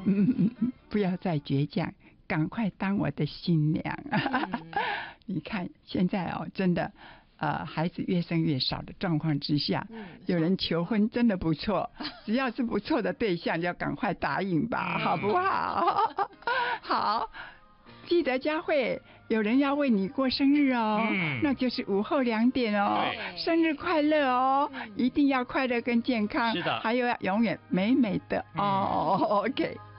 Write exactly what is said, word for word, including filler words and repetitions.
嗯，不要再倔强，赶快当我的新娘。嗯、你看现在哦，真的。呃，孩子越生越少的状况之下，嗯、有人求婚真的不错，只要是不错的对象，就要赶快答应吧，好不好？好，记得佳慧，有人要为你过生日哦，嗯、那就是午后两点哦，生日快乐哦，嗯、一定要快乐跟健康，是的，还有要永远美美的、嗯、哦。OK。